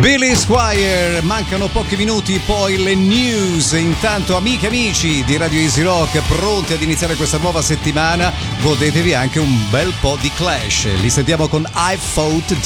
Billy Squier, mancano pochi minuti, poi le news. Intanto, amiche e amici di Radio Easy Rock, pronti ad iniziare questa nuova settimana, godetevi anche un bel po' di Clash. Li sentiamo con I Fought